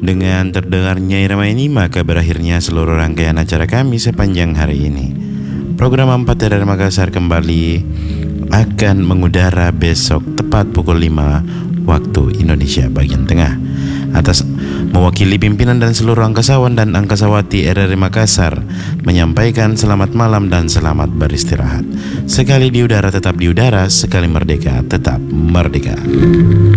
Dengan terdengarnya irama ini, maka berakhirnya seluruh rangkaian acara kami sepanjang hari ini. Program 4 dari Makassar kembali akan mengudara besok tepat pukul 5 waktu Indonesia bagian tengah. Atas mewakili pimpinan dan seluruh angkasawan dan angkasawati RRI Makassar menyampaikan selamat malam dan selamat beristirahat. Sekali di udara tetap di udara, sekali merdeka tetap merdeka.